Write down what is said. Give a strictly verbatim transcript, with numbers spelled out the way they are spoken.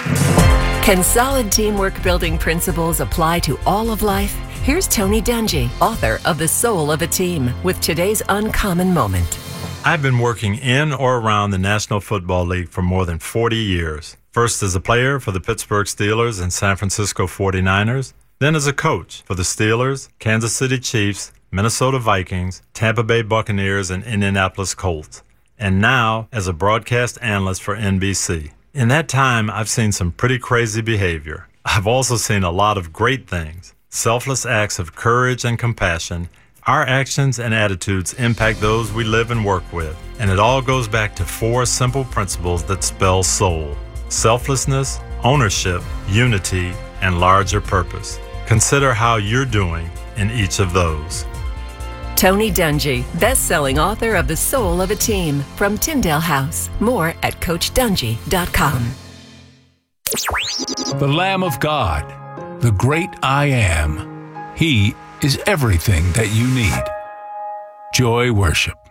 Can solid teamwork building principles apply to all of life? Here's Tony Dungy, author of The Soul of a Team, with today's uncommon moment. I've been working in or around the National Football League for more than forty years. First as a player for the Pittsburgh Steelers and San Francisco forty-niners, then as a coach for the Steelers, Kansas City Chiefs, Minnesota Vikings, Tampa Bay Buccaneers, and Indianapolis Colts, and now as a broadcast analyst for N B C. In that time, I've seen some pretty crazy behavior. I've also seen a lot of great things, selfless acts of courage and compassion. Our actions and attitudes impact those we live and work with, and it all goes back to four simple principles that spell soul: selflessness, ownership, unity, and larger purpose. Consider how you're doing in each of those. Tony Dungy, best-selling author of The Soul of a Team, from Tyndale House. More at coach dungy dot com. The Lamb of God, the great I Am. He is everything that you need. Joy Worship.